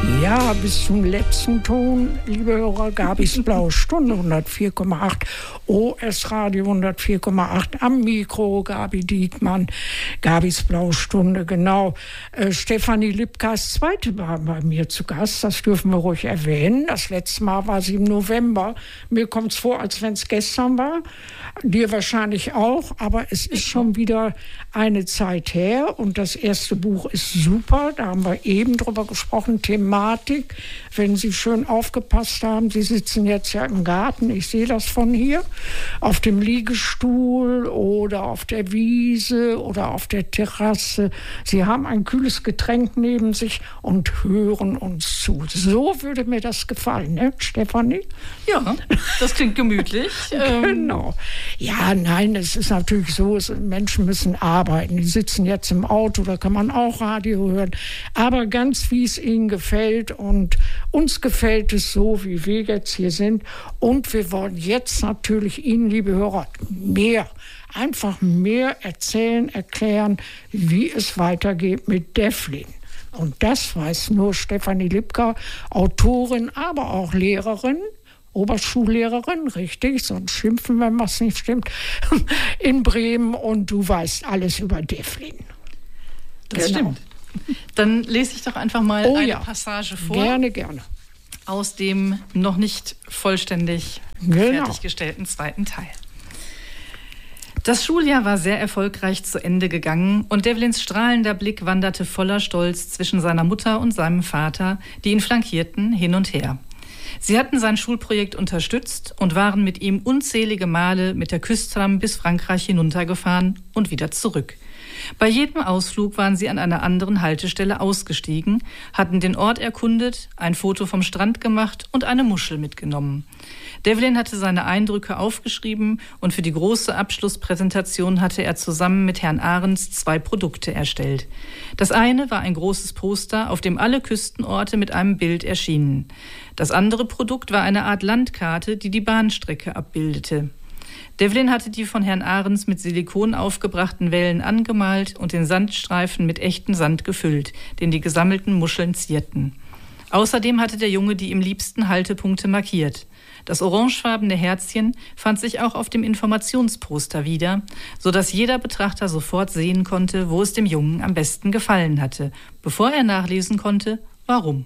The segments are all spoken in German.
Ja, bis zum letzten Ton, liebe Hörer, Gabis Blaue Stunde 104,8, OS Radio 104,8, am Mikro Gabi Diekmann, Gabis Blaue Stunde, genau. Stefanie Lipkas zweite war bei mir zu Gast, das dürfen wir ruhig erwähnen. Das letzte Mal war sie im November. Mir kommt es vor, als wenn es gestern war. Dir wahrscheinlich auch, aber es ist schon wieder eine Zeit her und das erste Buch ist super, da haben wir eben drüber gesprochen, Thematik, wenn Sie schön aufgepasst haben, Sie sitzen jetzt ja im Garten, ich sehe das von hier, auf dem Liegestuhl oder auf der Wiese oder auf der Terrasse, Sie haben ein kühles Getränk neben sich und hören uns zu. So würde mir das gefallen, ne, Stefanie? Ja, das klingt gemütlich. Genau. Ja, nein, es ist natürlich so, Menschen müssen arbeiten. Die sitzen jetzt im Auto, da kann man auch Radio hören. Aber ganz wie es ihnen gefällt und uns gefällt es so, wie wir jetzt hier sind. Und wir wollen jetzt natürlich Ihnen, liebe Hörer, einfach mehr erzählen, erklären, wie es weitergeht mit Devlin. Und das weiß nur Stefanie Lipka, Autorin, aber auch Lehrerin. Oberschullehrerin, richtig, sonst schimpfen, wenn was nicht stimmt, in Bremen und du weißt alles über Devlin. Das stimmt. Dann lese ich doch einfach mal eine Passage vor. Gerne. Aus dem noch nicht vollständig fertiggestellten zweiten Teil. Das Schuljahr war sehr erfolgreich zu Ende gegangen und Devlins strahlender Blick wanderte voller Stolz zwischen seiner Mutter und seinem Vater, die ihn flankierten, hin und her. Sie hatten sein Schulprojekt unterstützt und waren mit ihm unzählige Male mit der Küsstram bis Frankreich hinuntergefahren und wieder zurück. Bei jedem Ausflug waren sie an einer anderen Haltestelle ausgestiegen, hatten den Ort erkundet, ein Foto vom Strand gemacht und eine Muschel mitgenommen. Devlin hatte seine Eindrücke aufgeschrieben und für die große Abschlusspräsentation hatte er zusammen mit Herrn Ahrens 2 Produkte erstellt. Das eine war ein großes Poster, auf dem alle Küstenorte mit einem Bild erschienen. Das andere Produkt war eine Art Landkarte, die die Bahnstrecke abbildete. Devlin hatte die von Herrn Ahrens mit Silikon aufgebrachten Wellen angemalt und den Sandstreifen mit echtem Sand gefüllt, den die gesammelten Muscheln zierten. Außerdem hatte der Junge die ihm liebsten Haltepunkte markiert. Das orangefarbene Herzchen fand sich auch auf dem Informationsposter wieder, sodass jeder Betrachter sofort sehen konnte, wo es dem Jungen am besten gefallen hatte, bevor er nachlesen konnte, warum.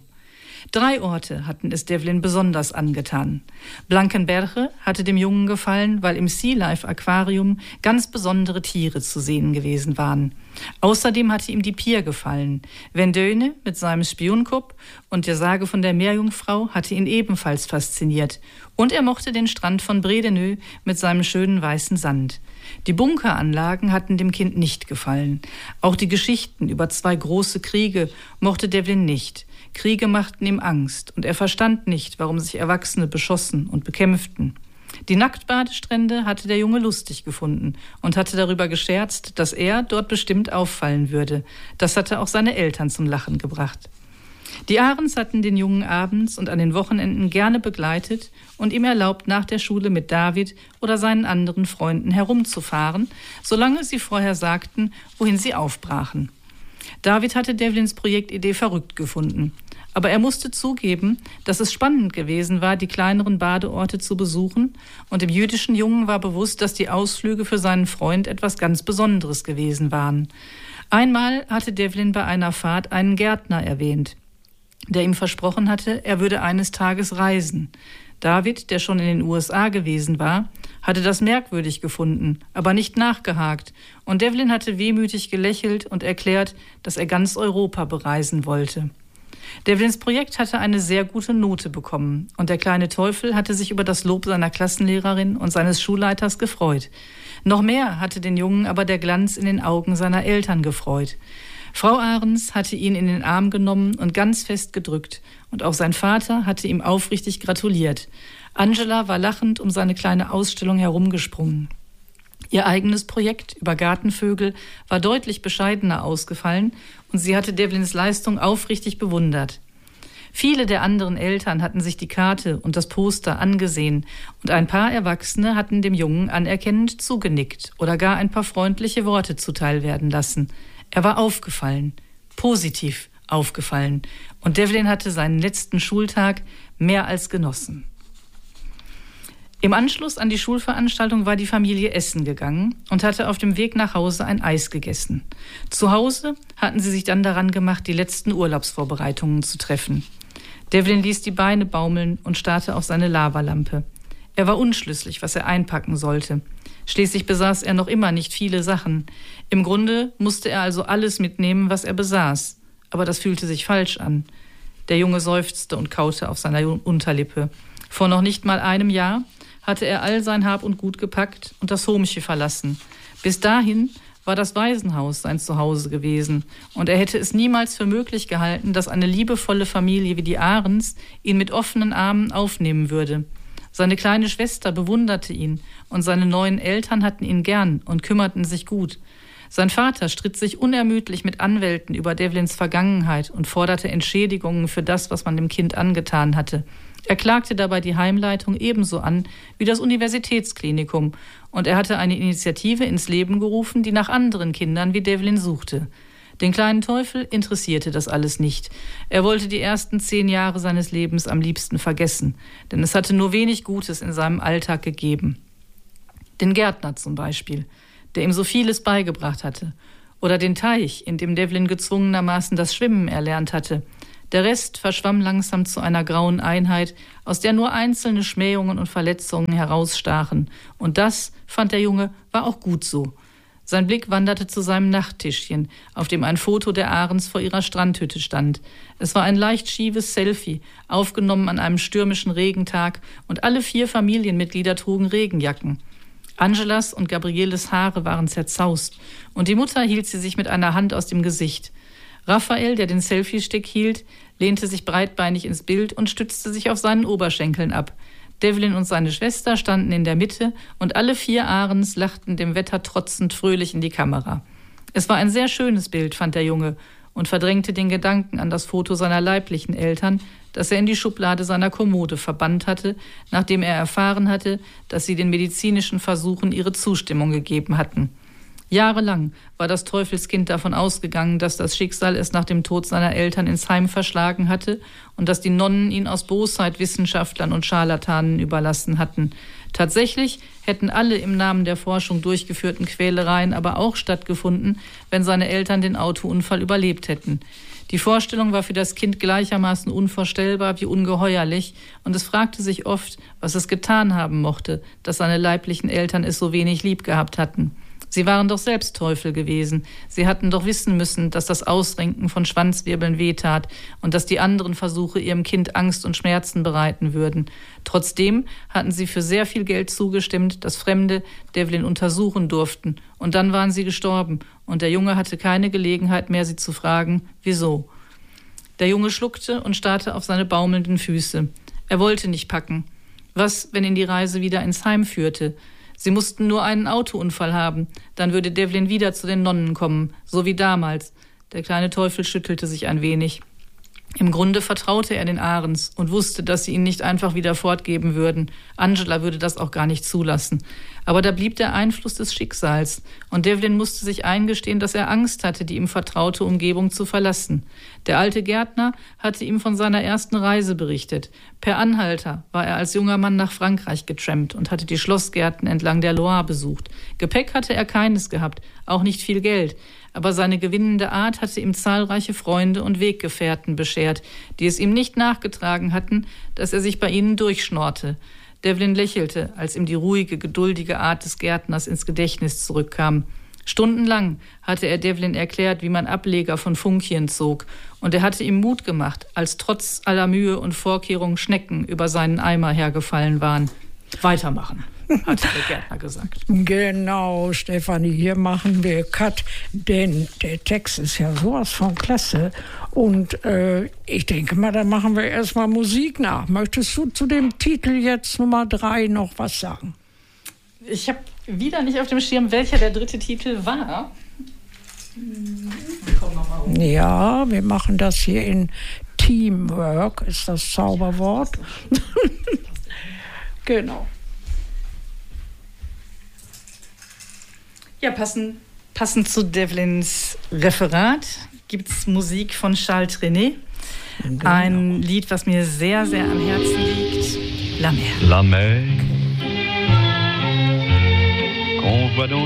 3 Orte hatten es Devlin besonders angetan. Blankenberge hatte dem Jungen gefallen, weil im Sea Life Aquarium ganz besondere Tiere zu sehen gewesen waren. Außerdem hatte ihm die Pier gefallen. Vendôme mit seinem Spionkop und der Sage von der Meerjungfrau hatte ihn ebenfalls fasziniert. Und er mochte den Strand von Bredeneux mit seinem schönen weißen Sand. Die Bunkeranlagen hatten dem Kind nicht gefallen. Auch die Geschichten über 2 große Kriege mochte Devlin nicht. Kriege machten ihm Angst und er verstand nicht, warum sich Erwachsene beschossen und bekämpften. Die Nacktbadestrände hatte der Junge lustig gefunden und hatte darüber gescherzt, dass er dort bestimmt auffallen würde. Das hatte auch seine Eltern zum Lachen gebracht. Die Ahrens hatten den Jungen abends und an den Wochenenden gerne begleitet und ihm erlaubt, nach der Schule mit David oder seinen anderen Freunden herumzufahren, solange sie vorher sagten, wohin sie aufbrachen. David hatte Devlins Projektidee verrückt gefunden. Aber er musste zugeben, dass es spannend gewesen war, die kleineren Badeorte zu besuchen, und dem jüdischen Jungen war bewusst, dass die Ausflüge für seinen Freund etwas ganz Besonderes gewesen waren. Einmal hatte Devlin bei einer Fahrt einen Gärtner erwähnt, der ihm versprochen hatte, er würde eines Tages reisen. David, der schon in den USA gewesen war, hatte das merkwürdig gefunden, aber nicht nachgehakt, und Devlin hatte wehmütig gelächelt und erklärt, dass er ganz Europa bereisen wollte. Devlins Projekt hatte eine sehr gute Note bekommen und der kleine Teufel hatte sich über das Lob seiner Klassenlehrerin und seines Schulleiters gefreut. Noch mehr hatte den Jungen aber der Glanz in den Augen seiner Eltern gefreut. Frau Ahrens hatte ihn in den Arm genommen und ganz fest gedrückt und auch sein Vater hatte ihm aufrichtig gratuliert. Angela war lachend um seine kleine Ausstellung herumgesprungen. Ihr eigenes Projekt über Gartenvögel war deutlich bescheidener ausgefallen und sie hatte Devlins Leistung aufrichtig bewundert. Viele der anderen Eltern hatten sich die Karte und das Poster angesehen und ein paar Erwachsene hatten dem Jungen anerkennend zugenickt oder gar ein paar freundliche Worte zuteil werden lassen. Er war aufgefallen, positiv aufgefallen. Und Devlin hatte seinen letzten Schultag mehr als genossen. Im Anschluss an die Schulveranstaltung war die Familie essen gegangen und hatte auf dem Weg nach Hause ein Eis gegessen. Zu Hause hatten sie sich dann daran gemacht, die letzten Urlaubsvorbereitungen zu treffen. Devlin ließ die Beine baumeln und starrte auf seine Lavalampe. Er war unschlüssig, was er einpacken sollte. Schließlich besaß er noch immer nicht viele Sachen. Im Grunde musste er also alles mitnehmen, was er besaß. Aber das fühlte sich falsch an. Der Junge seufzte und kaute auf seiner Unterlippe. Vor noch nicht mal einem Jahr hatte er all sein Hab und Gut gepackt und das Homche verlassen. Bis dahin war das Waisenhaus sein Zuhause gewesen, und er hätte es niemals für möglich gehalten, dass eine liebevolle Familie wie die Ahrens ihn mit offenen Armen aufnehmen würde. Seine kleine Schwester bewunderte ihn, und seine neuen Eltern hatten ihn gern und kümmerten sich gut. Sein Vater stritt sich unermüdlich mit Anwälten über Devlins Vergangenheit und forderte Entschädigungen für das, was man dem Kind angetan hatte. Er klagte dabei die Heimleitung ebenso an wie das Universitätsklinikum, und er hatte eine Initiative ins Leben gerufen, die nach anderen Kindern wie Devlin suchte. Den kleinen Teufel interessierte das alles nicht. Er wollte die ersten 10 Jahre seines Lebens am liebsten vergessen, denn es hatte nur wenig Gutes in seinem Alltag gegeben. Den Gärtner zum Beispiel, der ihm so vieles beigebracht hatte, oder den Teich, in dem Devlin gezwungenermaßen das Schwimmen erlernt hatte. Der Rest verschwamm langsam zu einer grauen Einheit, aus der nur einzelne Schmähungen und Verletzungen herausstachen. Und das, fand der Junge, war auch gut so. Sein Blick wanderte zu seinem Nachttischchen, auf dem ein Foto der Ahrens vor ihrer Strandhütte stand. Es war ein leicht schiefes Selfie, aufgenommen an einem stürmischen Regentag, und alle 4 Familienmitglieder trugen Regenjacken. Angelas und Gabrieles Haare waren zerzaust, und die Mutter hielt sie sich mit einer Hand aus dem Gesicht. Raphael, der den Selfie-Stick hielt, lehnte sich breitbeinig ins Bild und stützte sich auf seinen Oberschenkeln ab. Devlin und seine Schwester standen in der Mitte, und alle 4 Ahrens lachten dem Wetter trotzend fröhlich in die Kamera. Es war ein sehr schönes Bild, fand der Junge, und verdrängte den Gedanken an das Foto seiner leiblichen Eltern, das er in die Schublade seiner Kommode verbannt hatte, nachdem er erfahren hatte, dass sie den medizinischen Versuchen ihre Zustimmung gegeben hatten. Jahrelang war das Teufelskind davon ausgegangen, dass das Schicksal es nach dem Tod seiner Eltern ins Heim verschlagen hatte und dass die Nonnen ihn aus Bosheit Wissenschaftlern und Scharlatanen überlassen hatten. Tatsächlich hätten alle im Namen der Forschung durchgeführten Quälereien aber auch stattgefunden, wenn seine Eltern den Autounfall überlebt hätten. Die Vorstellung war für das Kind gleichermaßen unvorstellbar wie ungeheuerlich, und es fragte sich oft, was es getan haben mochte, dass seine leiblichen Eltern es so wenig lieb gehabt hatten. Sie waren doch selbst Teufel gewesen. Sie hatten doch wissen müssen, dass das Ausrenken von Schwanzwirbeln wehtat und dass die anderen Versuche ihrem Kind Angst und Schmerzen bereiten würden. Trotzdem hatten sie für sehr viel Geld zugestimmt, dass Fremde Devlin untersuchen durften. Und dann waren sie gestorben, und der Junge hatte keine Gelegenheit mehr, sie zu fragen, wieso. Der Junge schluckte und starrte auf seine baumelnden Füße. Er wollte nicht packen. Was, wenn ihn die Reise wieder ins Heim führte? Sie mussten nur einen Autounfall haben, dann würde Devlin wieder zu den Nonnen kommen, so wie damals. Der kleine Teufel schüttelte sich ein wenig. Im Grunde vertraute er den Ahrens und wusste, dass sie ihn nicht einfach wieder fortgeben würden. Angela würde das auch gar nicht zulassen. Aber da blieb der Einfluss des Schicksals, und Devlin musste sich eingestehen, dass er Angst hatte, die ihm vertraute Umgebung zu verlassen. Der alte Gärtner hatte ihm von seiner ersten Reise berichtet. Per Anhalter war er als junger Mann nach Frankreich getrampt und hatte die Schlossgärten entlang der Loire besucht. Gepäck hatte er keines gehabt, auch nicht viel Geld. Aber seine gewinnende Art hatte ihm zahlreiche Freunde und Weggefährten beschert, die es ihm nicht nachgetragen hatten, dass er sich bei ihnen durchschnorrte. Devlin lächelte, als ihm die ruhige, geduldige Art des Gärtners ins Gedächtnis zurückkam. Stundenlang hatte er Devlin erklärt, wie man Ableger von Funkien zog, und er hatte ihm Mut gemacht, als trotz aller Mühe und Vorkehrungen Schnecken über seinen Eimer hergefallen waren. Weitermachen, hat der Gärtner gesagt. Genau, Stefanie, hier machen wir Cut, denn der Text ist ja sowas von klasse. Und ich denke mal, da machen wir erstmal Musik nach. Möchtest du zu dem Titel jetzt Nummer 3 noch was sagen? Ich habe wieder nicht auf dem Schirm, welcher der 3. Titel war. Komm noch mal um. Ja, wir machen das hier in Teamwork, ist das Zauberwort. Genau. Ja, passend zu Devlins Referat gibt es Musik von Charles Trenet. Genau. Ein Lied, was mir sehr, sehr am Herzen liegt. La Mer. La mer qu'on voit dans